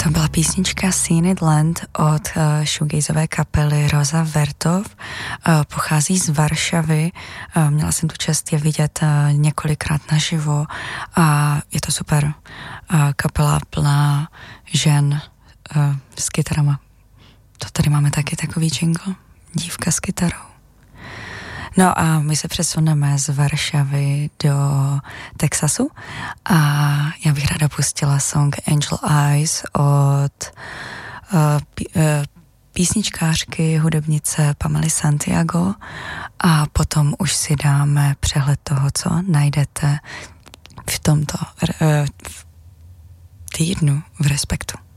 To byla písnička Seen It Land od shoegazové kapely Rosa Vertov. Pochází z Varšavy. Měla jsem tu čest je vidět několikrát naživo a je to super. Kapela plná žen s kytarama. To tady máme taky takový jingle. Dívka s kytarou. No a my se přesuneme z Varšavy do Texasu a já bych ráda pustila song Angel Eyes od písničkářky, hudebnice Pamely Santiago a potom už si dáme přehled toho, co najdete v tomto týdnu v Respektu.